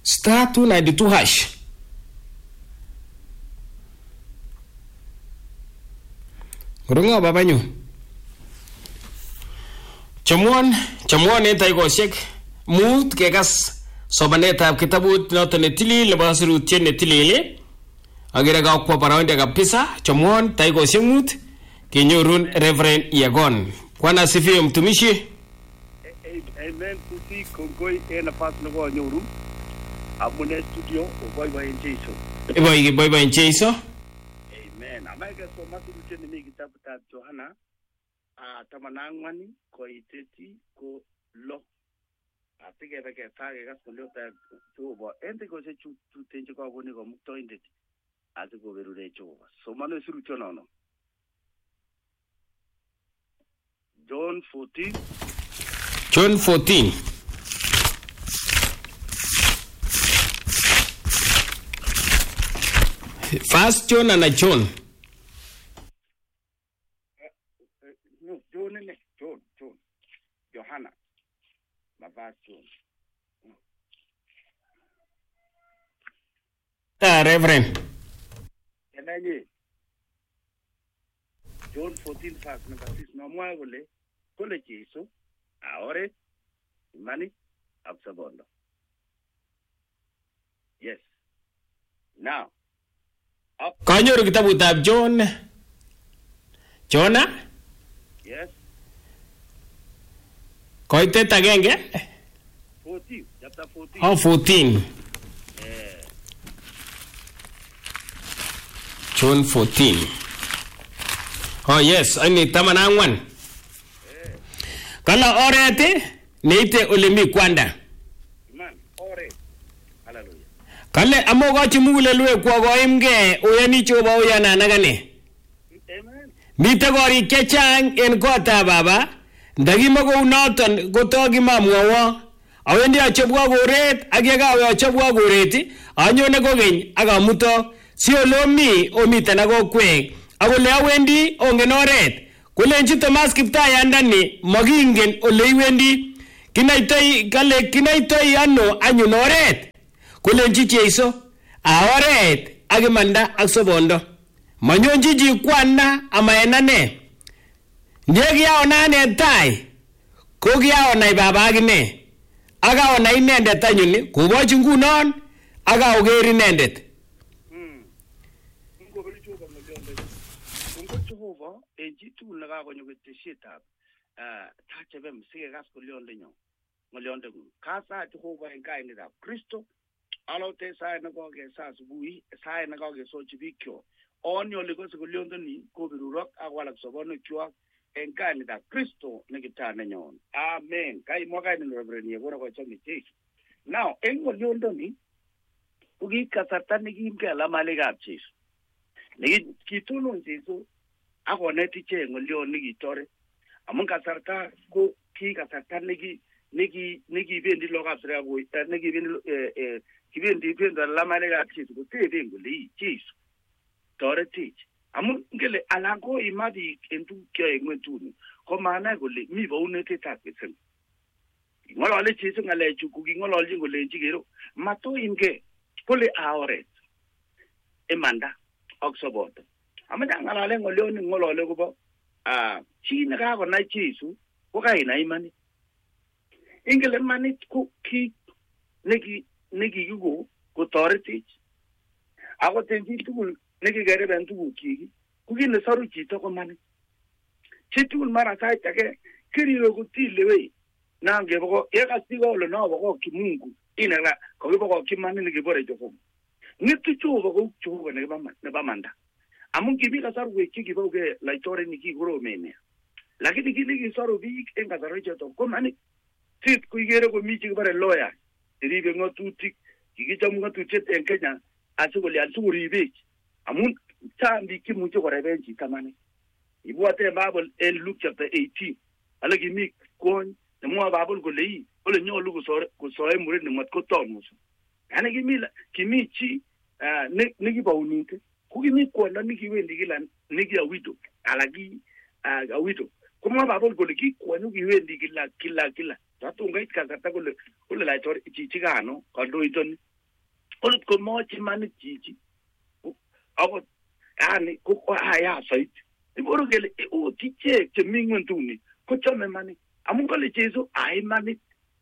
Star 292 hash. Kurunga babanyu. Chamwon en taikoshek mut kekas somanetab kitabut noton netilil nebo sirutiet netilil. Agere kwa paraonde kabisa chamwon taikoshek mut kenyorun Reverend Yagon. Bwana asifiwe mtumishi. Amen. Kusi kongoi nafasi nako nyoru. Amune studio boy in Jesu. Amen. Amega so masurutie ni kitabu cha Yohana tamanangwani ko iteti ko lo. Atige beke tage gasolio ta tubo. Ente ko se chutenje ko agoni ko mukto indeti. Atiko berure choba. So manu surutio no. John 14. First John and John. No, John. Johanna. My first John. Reverend. John 14 verse number 6. No more kole Jesu. Ahora, imani, absabondo. Yes. Now. Kanyoru kitabutab Jonah? Yes. Koitet agenge? 14. Chapter 14. Oh, 14. Yeah. John 14. Oh, yes. Ani tamanangwan. Kala orete neite olemi kwanda. Man, ore. Hallelujah. Kale amogochi mugulelwe kogoimge oyani choba oyana nagane. Amen. Mite korik chechang en kotab baba, ndakimako unoton kotoki mamwowo. Awendi achobwa koret ak yekawe achobwa koret, anyone kokeny ak amuto si olomi omiten ak okwek. Akole awendi ongen oret. Kulenji Thomas Kiptayandani magingen ole iwendi. Kinaitoi ano anyun oret. Kulenji Jesu oret ak imanda ak sobondo. Manyonji ji kwana ama enane. Nyekiaona tai ko kiaona baba akine. Akaona inendet anyun kobochi ngunon akaoker inendet. Jehova ejitu nakakonyo ketesietab tachebem sikekas kolionde nyo ngolionde ngu kasa Jehova en kainetab Kristo alote sai nakokesa asubuhi sai nakokesochi bikyo onyo likose kolionde ni kobirurok akwalak sobonwekywak en kainetab Kristo nekitane nyon. Amen. Kai mwaka ni Reverend Yegora kwa chami Jesu. Now en ngolionde ni ukikasarta nikimke alamalikab Jesu. Nikitunon Jesu akoneti che ngolion nikitore amun kasarta ko ki kasarta nikibendi lokab sira ko kibendi pendo lamalekab Jesu ko tebe ngoli Jesu toretich amun ngele alango imadi entu kyo engwetuni ko maana kole mi baunetetab kesen ngolole Jesu ngalechu ku ngololji ngolenji gero mato inge kole aoret emanda oksoboto amanya ngalale ngolion ngolole kubo chi nakakonai Jesu ko kainai imani ingele mani ku ki nekikugo kotoretich ako tenji tugul nekikereben tuguk chiki ko kine soru chito ko mani chitugul mara sait age kiriwe kutilewe nange boko yakasigo lo no boko kimungu inala ko boko kimani nikibore Jehova nitu chuba ko chuba ne bamanda amun kibi kasar weki kiboge laitore niki goro mene lakini kile kisoru bi en kasar cheto ko mani sit kuigere ko miji bare lawyer ribe ngotutik kikicham ngotutik en Kenya asugoli asuguribe amun tambi kimuche ko rebenji tamani ibwate Bible en Luke chapter 18 alagi mi kon ne mo Bible ko lei ole nyolu ko sore mure ne mat ko tonusu yani kimi chi niki baunite kugimi kwala niki wendi kila niki awito alagi awito kuma Bible ko liki kwanu ki wendi kila tatunga itkazata ko le laitor chichigano kando itoni Olit ko mochi manit chichi. Ako yani ko aya sait. Iboro gele o tiche che mingun tuni. Ko chome manit. Amun kole Jesu ai manit.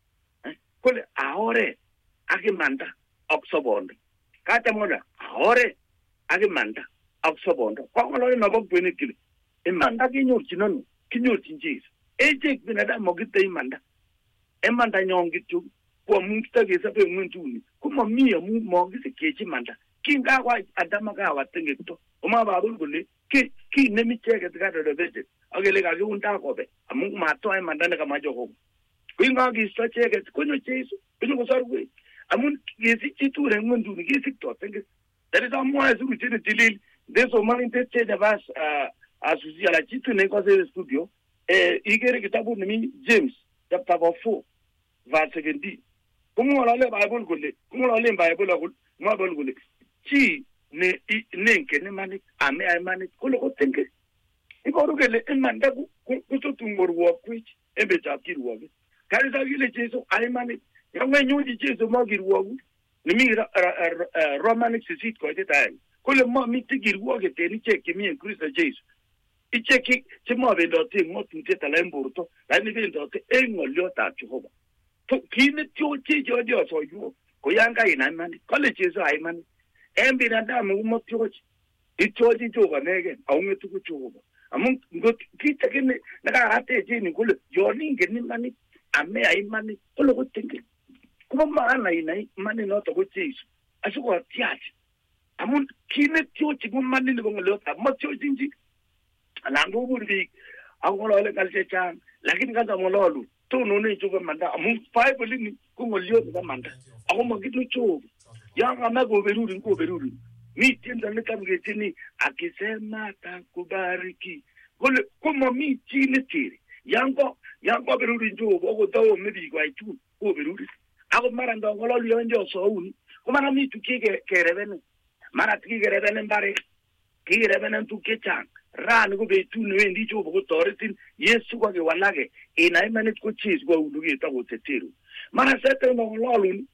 Kole ahore age manda oksobondo. Kata moda ahore age manda oksobondo. Kwa ngolo no bobweni kile. Imanda kinyorchinon kinyorchin Jesu. Ejek binada mogite imanda. Emanda nyongitu kwa mungita gesa pe mwentuni. Kuma miya mogise kechi manda. Kinga kwa adama ka watengekto. Oma babul gule ki nemi cheke tkata dobete. Agele ka unta kobe. Amungu mato ay manda na kamajo ko. Kinga gisa cheke kunyo Jesu. Kunyo kusarwe. Amun gesi chitu re mwentuni gesi to tenge. That is how more as we did it. There's so many teachers of us asusia la chitu ne kwa studio. Igere kitabu ni James chapter 4 verse 17. Kumu wale Bible gule, kumu wale Bible gule. Chi ne nke ne mani ame mani kolo kotenge. Iko rugele emanda kuto tungoru wakwich ebe chakiru wabi. Kari sa gile Jesu ai mani. Yangwe nyuji Jesu magiru wabu. Nimi Roman sisit ko ite kole mo mitigiru wage teni cheki mi Kristo Jesu. Icheki chemo bendote ngotunte talemburto la ni bendote engolyo ta Jehova to kine tiochi jojo so yu ko yanga ina mani kole Jesu ai mani embi na damu mo tiochi itoji joga nege aunge tuku Jehova amun ngot kitakene nakarate jini kole yoni ngeni mani ame ai mani kole gotenke kuma maana ina mani no to go Jesu asuko tiachi amun kine tiochi mo mani ni ngolyo ta mo tiochi nji alango burbi angolo le kalchechan lakini kaza mololu to no ne chuba manda amun Bible ni kungolio ba manda ako magitu chuba yanga mago beruri mi tenda ne kamge tini akisema takubariki kole kuma mi chini tiri yango beruri chuba ogo tawo mebi kwa chu ko beruri ako mara ndo ngololu yonjo so uni kuma na mi tukike kerebene mara tukike kerebene mbare kirebene tukechan ran go be tu no ndi jo go toritin Yesu kwa ke wanage ina imanit ko cheese go uluge ta go teteru mara sete no lolun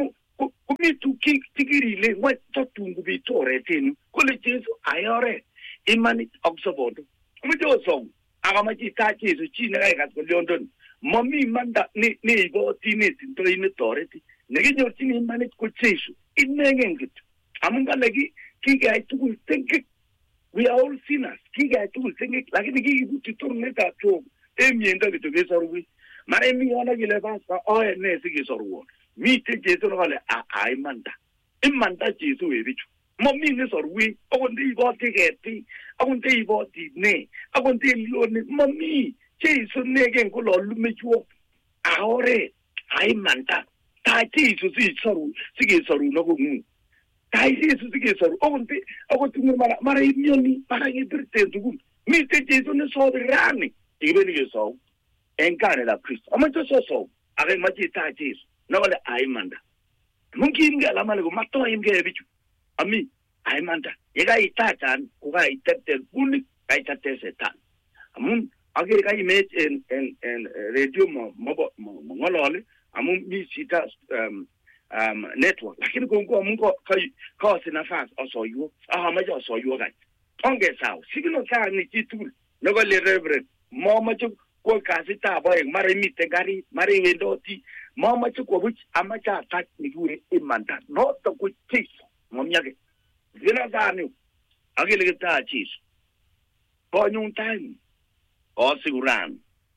kumi tu tigiri le wa tatungu be toretin ko le Jesu ayore imanit observed kumi jo song aga ma ji ta Jesu chi na ga ko London mami manda ni go tini tin to ine toreti ne ge jo tini imanit ko Jesu inengengit amunga legi ki ga tu think we are all sinners. Kiga tu singi lakini kiki buti turuneta cho emienda bitoke sorwi. Mare mi ona gile basa oe ne sigi sorwo. Mi te Jesu no gale ai manda. Imanda Jesu ebichu. Mo mi ne sorwi ogonde iboti geti. Ogonde iboti ne. Ogonde lo ne mo mi Jesu ne gen ko lo lumechuo. Ahore ai manda. Ta Jesu si soru sigi soru no ko mu. Jesu sige soru ogonte agotungu mara imioni para ngibirte dugu mi te Jesu ne so rani ibeni yeso enkane la Kristo amato so ave maji ta Jesu no wala aimanda mungi ngala male go mato imge bichu ami aimanda yega itatan ko ga itete guni ga itete setan amun age ga image en radio mo ngolole amun mi sita network lakini kongo mungo ka sina fast also you majo so you guys onge sao signo sa ni titul no le reverend mama chu ko kasita boy mare mi tegari mare ngedoti mama chu ko buch amacha attack ni gure imanda no to ku tis momyage zina zani agile ta chis ko nyun time o siguran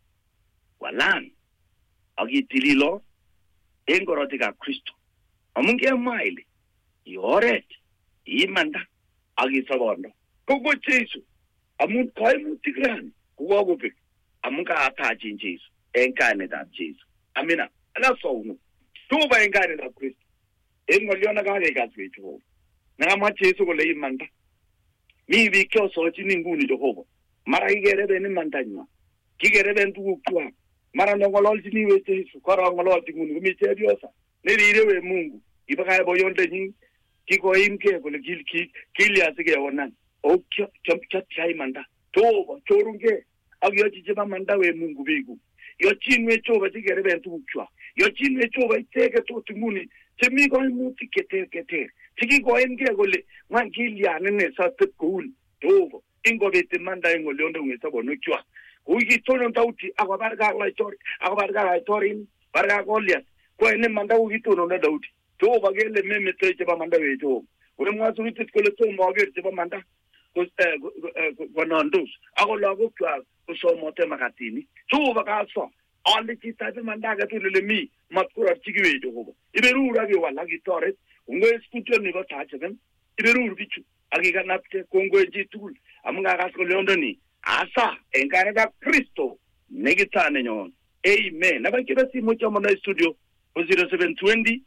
walan agi tililo engorotika Kristo amunge maile yoret imanda agi sabondo kogo Jesu amun kai mutigran kogo be amunga ata Jesu enkane da Jesu amina ala sonu to ba enkane da Kristo engoliona ga ga Jesu na ma Jesu ko le imanda mi bi kyo so chini nguni Jehova mara igere be ni mandanywa kigere be ndu kwa mara ngolol chini we Jesu kora ngolol nguni mi chebiosa ne dire we Mungu ibaka boyonde ni kiko imke ko le kili asige wonan o chai manda to chorunge agyo chiba manda we Mungu bigu yo chinwe choba tigere be ndu kwa Yochin Jehova icheket ot nguni chemi koimutik keter. Chekikoengei kole ngwan kilyan ine satep kouni Jehova. Ingobet imanda eng olionde sobonwekchwak. Kou kitonon Daudi akobar laitorinik, barka Goliath. Ko ene manda kitonon Daudi. Jehova kele memetoi chebo manda we Jehova. Unemwa surutit kole tomo aker chebo manda konondos. Ako lagokwak kosomote makatini. Jehova kaso. Ale chitabe manda agetugul mi matkurarchi kiwe Jehova. Iberur akewal akitoret. Ungwe studio nebo tachekem. Iberur bichu. Akikanapte kongwe chitugul. Amungakas kole ondoni. Asa en kainetab Kristo nekitane nyon. Amen. Nabakiba simu chamo na studio 0720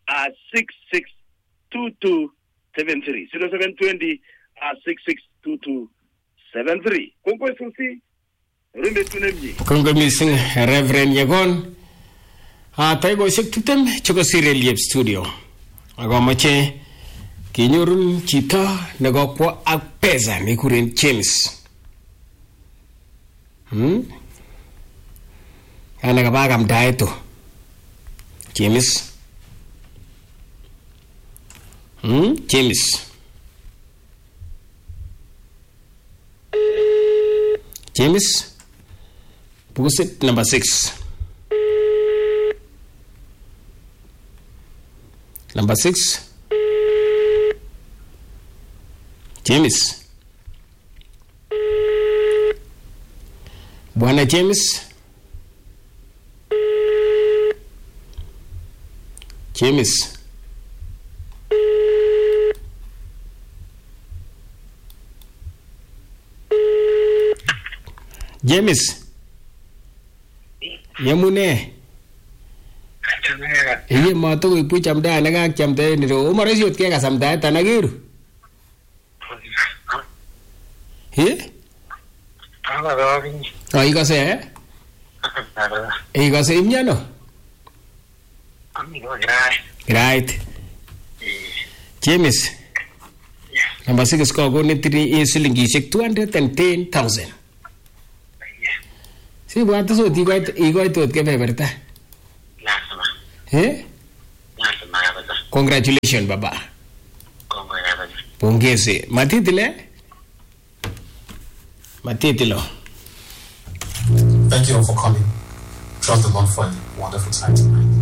662273 0720 662273. Kongwe susi rumbe tunemji. Kongwe missing Reverend Yegon. Taigo shek tutem choko sireliep studio. Agomache kinyorun chito negokwo ak pesa nikuren James. Ana kabaga mdaeto James. James Pusit number 6. Number 6. James. Bwana James. James. James. Yamune. Iye mato ko ipu chamda na ga chamda ni ro mara siot ke ka samda ta na giru. Ika se Ika se imnyano. Right. James. Number 6 ko go ni 3 shillingishek 210,000. Si bwata so igoi tot kebeberta. Congratulations baba. Pongezi. Matitilo. Thank you all for coming. Trust the Lord for a wonderful time tonight.